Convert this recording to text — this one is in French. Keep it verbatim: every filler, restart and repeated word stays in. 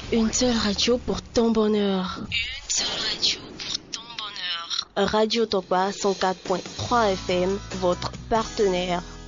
Une seule radio pour ton bonheur. Une seule radio pour ton bonheur. Radio Tokwa cent quatre point trois F M, votre partenaire.